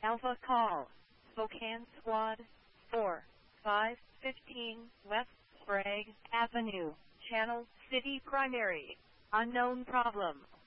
Alpha Call, Spokane Squad, 4, 5, 15, West Sprague Avenue, Channel City Primary. Unknown problem.